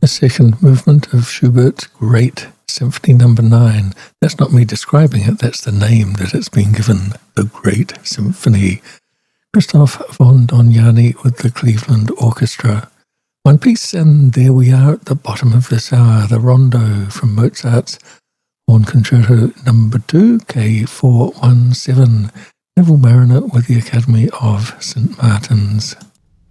The second movement of Schubert's Great Symphony No. 9. That's not me describing it, that's the name that it's been given, the Great Symphony. Christoph von Dohnanyi with the Cleveland Orchestra. One piece, and there we are at the bottom of this hour, the Rondo from Mozart's Horn Concerto No. 2, K417, Neville Mariner with the Academy of St. Martin's.